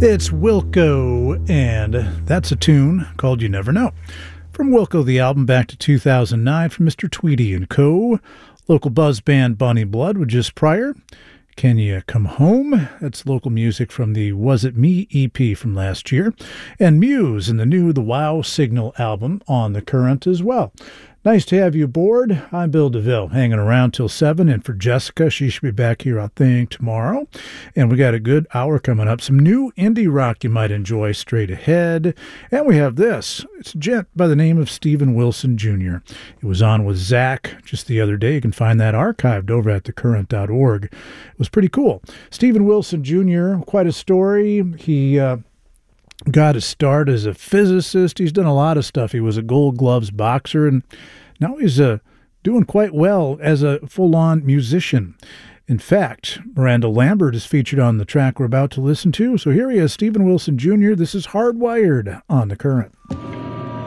It's Wilco, and that's a tune called You Never Know. From Wilco, the album back to 2009 from Mr. Tweedy & Co. Local buzz band Bonnie Blood with just prior. Can You Come Home? That's local music from the Was It Me EP from last year. And Muse in the new The Wow Signal album on the current as well. Nice to have you aboard. I'm Bill DeVille, hanging around till 7. And for Jessica, she should be back here, I think, tomorrow. And we got a good hour coming up. Some new indie rock you might enjoy straight ahead. And we have this. It's a gent by the name of Steven Wilson Jr. It was on with Zach just the other day. You can find that archived over at thecurrent.org. It was pretty cool. Steven Wilson Jr., quite a story. He got his start as a physicist. He's done a lot of stuff. He was a Gold Gloves boxer, and now he's doing quite well as a full-on musician. In fact, Miranda Lambert is featured on the track we're about to listen to. So here he is, Steven Wilson Jr. This is Hardwired on The Current.